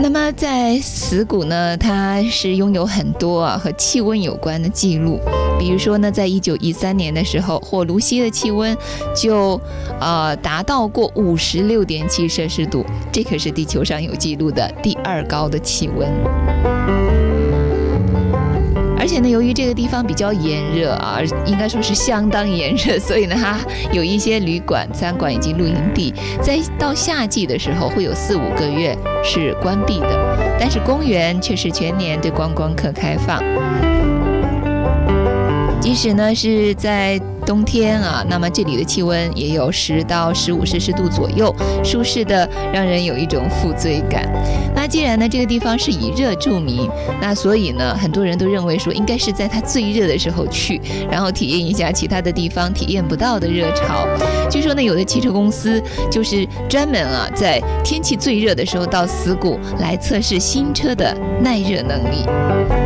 那么在死谷呢，它是拥有很多和气温有关的记录，比如说呢，在1913年的时候，火炉溪的气温就达到过56.7摄氏度，这可是地球上有记录的第2高的气温。而且呢，由于这个地方比较炎热啊，应该说是相当炎热，所以呢，它有一些旅馆、餐馆以及露营地，在到夏季的时候会有4-5个月是关闭的，但是公园却是全年对观光客开放。即使呢是在冬天啊，那么这里的气温也有10到15摄氏度左右，舒适的让人有一种负罪感。那既然呢这个地方是以热著名，那所以呢很多人都认为说应该是在它最热的时候去，然后体验一下其他的地方体验不到的热潮。据说呢有的汽车公司就是专门在天气最热的时候到死谷来测试新车的耐热能力。